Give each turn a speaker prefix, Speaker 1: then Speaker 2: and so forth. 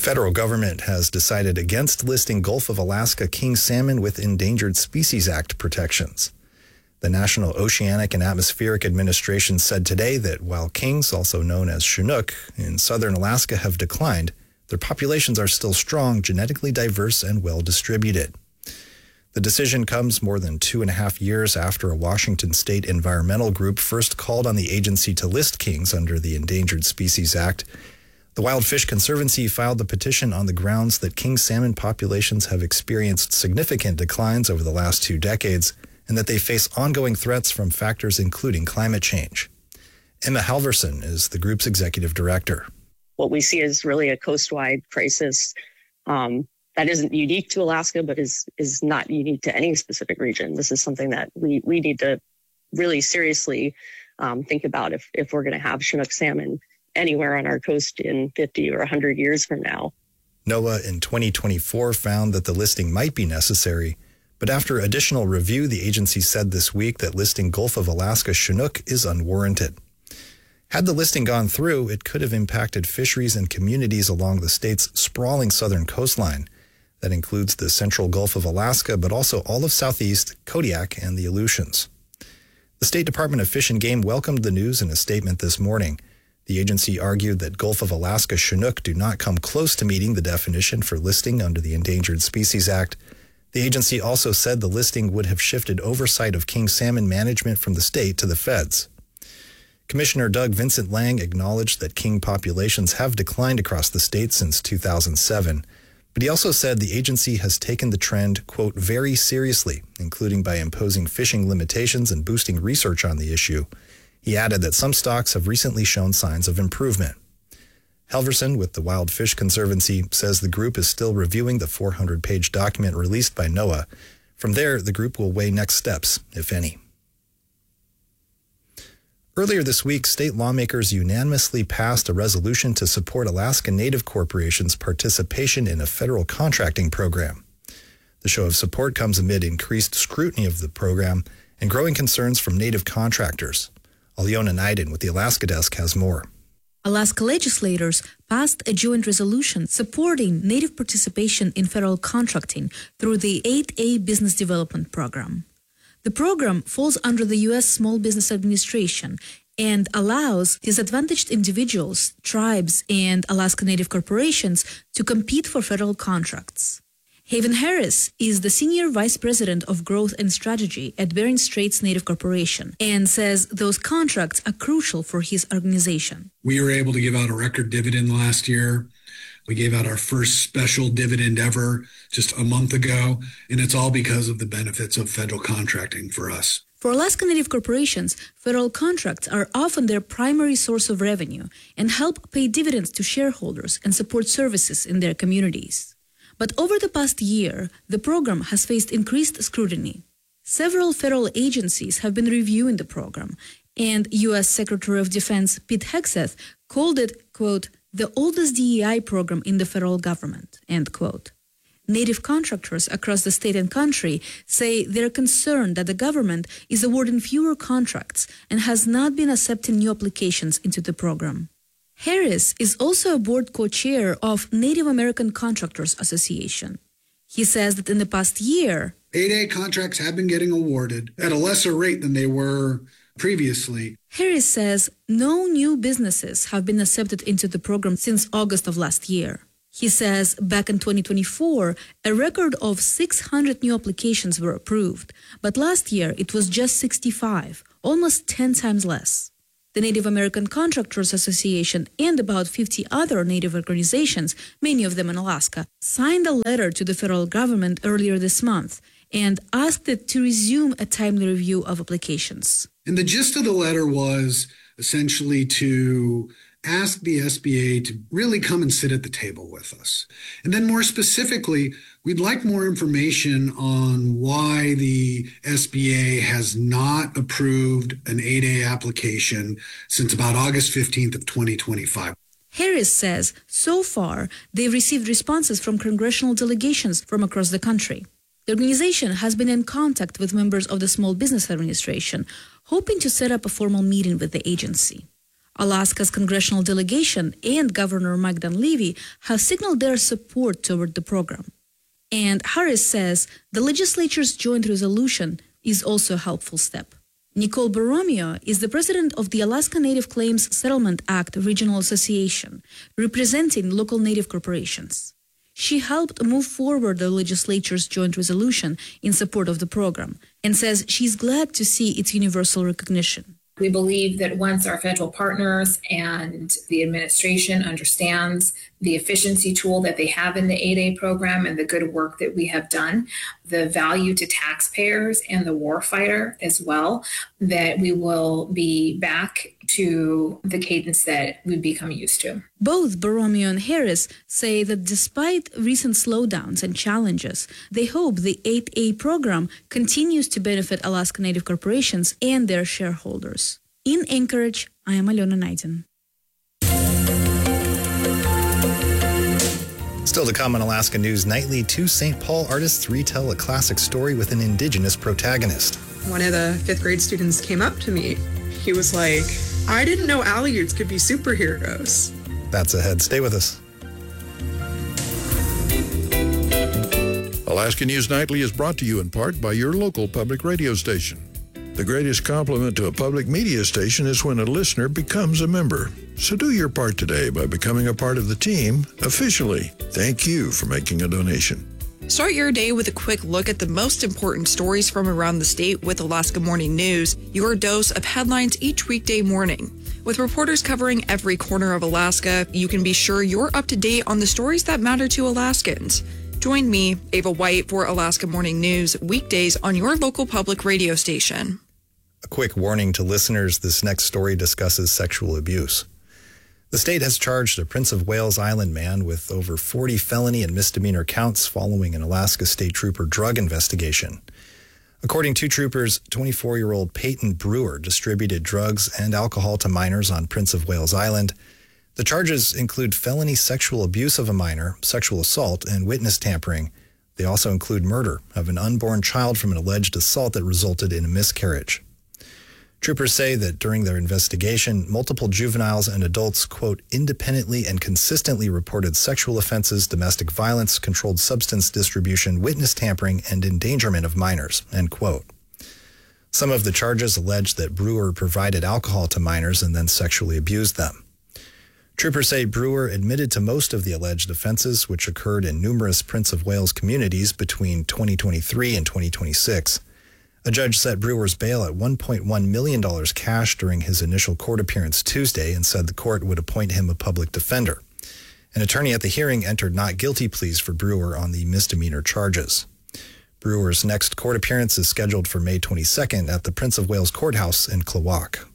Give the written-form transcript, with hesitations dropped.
Speaker 1: federal government has decided against listing Gulf of Alaska king salmon with Endangered Species Act protections. The National Oceanic and Atmospheric Administration said today that while kings, also known as Chinook, in southern Alaska have declined, their populations are still strong, genetically diverse, and well distributed. The decision comes more than 2.5 years after a Washington state environmental group first called on the agency to list kings under the Endangered Species Act. The Wild Fish Conservancy filed the petition on the grounds that king salmon populations have experienced significant declines over the last 2 decades and that they face ongoing threats from factors including climate change. Emma Halverson is the group's executive director.
Speaker 2: What we see is really a coast-wide crisis that isn't unique to Alaska, but is not unique to any specific region. This is something that we need to really seriously think about if we're going to have Chinook salmon anywhere on our coast in 50 or 100 years from now.
Speaker 1: NOAA in 2024 found that the listing might be necessary, but after additional review, the agency said this week that listing Gulf of Alaska Chinook is unwarranted. Had the listing gone through, it could have impacted fisheries and communities along the state's sprawling southern coastline. That includes the central Gulf of Alaska, but also all of Southeast, Kodiak, and the Aleutians. The State Department of Fish and Game welcomed the news in a statement this morning. The agency argued that Gulf of Alaska Chinook do not come close to meeting the definition for listing under the Endangered Species Act. The agency also said the listing would have shifted oversight of king salmon management from the state to the feds. Commissioner Doug Vincent Lang acknowledged that king populations have declined across the state since 2007, but he also said the agency has taken the trend, quote, very seriously, including by imposing fishing limitations and boosting research on the issue. He added that some stocks have recently shown signs of improvement. Halverson with the Wild Fish Conservancy says the group is still reviewing the 400-page document released by NOAA. From there, the group will weigh next steps, if any. Earlier this week, state lawmakers unanimously passed a resolution to support Alaska Native corporations' participation in a federal contracting program. The show of support comes amid increased scrutiny of the program and growing concerns from Native contractors. Aliona Naiden with the Alaska Desk has more.
Speaker 3: Alaska legislators passed a joint resolution supporting Native participation in federal contracting through the 8A Business Development Program. The program falls under the U.S. Small Business Administration and allows disadvantaged individuals, tribes, and Alaska Native corporations to compete for federal contracts. Haven Harris is the Senior Vice President of Growth and Strategy at Bering Straits Native Corporation and says those contracts are crucial for his organization.
Speaker 4: We were able to give out a record dividend last year. We gave out our first special dividend ever just a month ago, and it's all because of the benefits of federal contracting for us.
Speaker 3: For Alaska Native corporations, federal contracts are often their primary source of revenue and help pay dividends to shareholders and support services in their communities. But over the past year, the program has faced increased scrutiny. Several federal agencies have been reviewing the program, and U.S. Secretary of Defense Pete Hegseth called it, quote, the oldest DEI program in the federal government, end quote. Native contractors across the state and country say they're concerned that the government is awarding fewer contracts and has not been accepting new applications into the program. Harris is also a board co-chair of Native American Contractors Association. He says that in the past year,
Speaker 4: 8A contracts have been getting awarded at a lesser rate than they were previously.
Speaker 3: Harris says no new businesses have been accepted into the program since August of last year. He says back in 2024, a record of 600 new applications were approved, but last year it was just 65, almost 10 times less. The Native American Contractors Association and about 50 other Native organizations, many of them in Alaska, signed a letter to the federal government earlier this month and asked it to resume a timely review of applications.
Speaker 4: And the gist of the letter was essentially to ask the SBA to really come and sit at the table with us. And then more specifically, we'd like more information on why the SBA has not approved an 8A application since about August 15th of 2025.
Speaker 3: Harris says so far they've received responses from congressional delegations from across the country. The organization has been in contact with members of the Small Business Administration, hoping to set up a formal meeting with the agency. Alaska's congressional delegation and Governor Mike Dunleavy have signaled their support toward the program. And Harris says the legislature's joint resolution is also a helpful step. Nicole Borromeo is the president of the Alaska Native Claims Settlement Act Regional Association, representing local Native corporations. She helped move forward the legislature's joint resolution in support of the program and says she's glad to see its universal recognition.
Speaker 5: We believe that once our federal partners and the administration understands the efficiency tool that they have in the 8A program and the good work that we have done, the value to taxpayers and the warfighter as well, that we will be back to the cadence that we've become used to.
Speaker 3: Both Borromeo and Harris say that despite recent slowdowns and challenges, they hope the 8A program continues to benefit Alaska Native corporations and their shareholders. In Anchorage, I am Alona Naidin.
Speaker 1: Still to come on Alaska News Nightly, two St. Paul artists retell a classic story with an Indigenous protagonist.
Speaker 6: One of the 5th grade students came up to me. He was like, I didn't know Aleuts could be superheroes.
Speaker 1: That's ahead. Stay with us.
Speaker 7: Alaska News Nightly is brought to you in part by your local public radio station. The greatest compliment to a public media station is when a listener becomes a member. So do your part today by becoming a part of the team officially. Thank you for making a donation.
Speaker 8: Start your day with a quick look at the most important stories from around the state with Alaska Morning News, your dose of headlines each weekday morning. With reporters covering every corner of Alaska, you can be sure you're up to date on the stories that matter to Alaskans. Join me, Ava White, for Alaska Morning News weekdays on your local public radio station.
Speaker 1: A quick warning to listeners, this next story discusses sexual abuse. The state has charged a Prince of Wales Island man with over 40 felony and misdemeanor counts following an Alaska State Trooper drug investigation. According to troopers, 24-year-old Peyton Brewer distributed drugs and alcohol to minors on Prince of Wales Island. The charges include felony sexual abuse of a minor, sexual assault, and witness tampering. They also include murder of an unborn child from an alleged assault that resulted in a miscarriage. Troopers say that during their investigation, multiple juveniles and adults, quote, independently and consistently reported sexual offenses, domestic violence, controlled substance distribution, witness tampering, and endangerment of minors, end quote. Some of the charges allege that Brewer provided alcohol to minors and then sexually abused them. Troopers say Brewer admitted to most of the alleged offenses, which occurred in numerous Prince of Wales communities between 2023 and 2026. A judge set Brewer's bail at $1.1 million cash during his initial court appearance Tuesday and said the court would appoint him a public defender. An attorney at the hearing entered not guilty pleas for Brewer on the misdemeanor charges. Brewer's next court appearance is scheduled for May 22nd at the Prince of Wales Courthouse in Klawock.